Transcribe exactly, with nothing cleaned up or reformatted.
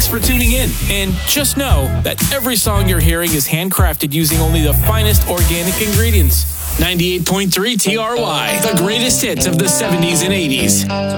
Thanks for tuning in. And just know that every song you're hearing is handcrafted using only the finest organic ingredients. ninety-eight point three T R Y, the greatest hits of the seventies and eighties.